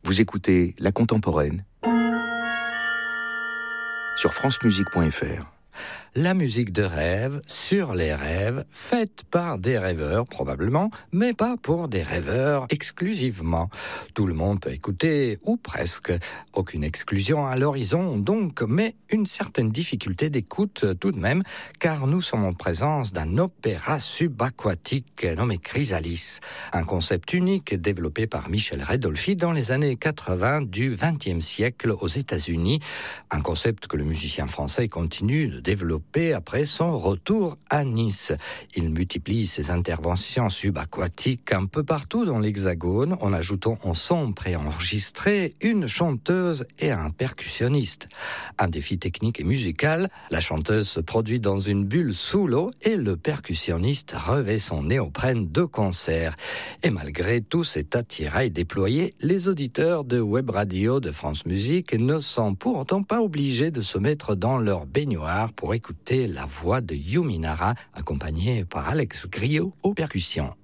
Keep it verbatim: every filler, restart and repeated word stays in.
Vous écoutez La Contemporaine sur francemusique point f r. La musique de rêve, sur les rêves, faite par des rêveurs probablement, mais pas pour des rêveurs exclusivement. Tout le monde peut écouter, ou presque. Aucune exclusion à l'horizon donc, mais une certaine difficulté d'écoute tout de même, car nous sommes en présence d'un opéra subaquatique nommé Chrysalis, un concept unique développé par Michel Redolfi dans les années quatre-vingts du vingtième siècle aux États-Unis, un concept que le musicien français continue de développer après son retour à Nice. Il multiplie ses interventions subaquatiques un peu partout dans l'Hexagone en ajoutant en son préenregistré une chanteuse et un percussionniste. Un défi technique et musical, la chanteuse se produit dans une bulle sous l'eau et le percussionniste revêt son néoprène de concert. Et malgré tout cet attirail déployé, les auditeurs de Web Radio de France Musique ne sont pour autant pas obligés de se mettre dans leur baignoire pour écouter la voix de Yumi Nara, accompagnée par Alex Griot aux percussions.